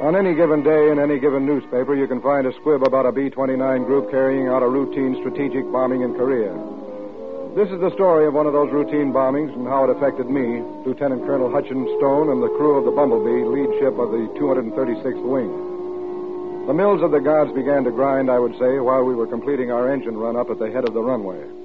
On any given day in any given newspaper, you can find a squib about a B-29 group carrying out a routine strategic bombing in Korea. This is the story of one of those routine bombings and how it affected me, Lieutenant Colonel Hutchins Stone, and the crew of the Bumblebee, lead ship of the 236th Wing. The mills of the gods began to grind, I would say, while we were completing our engine run up at the head of the runway.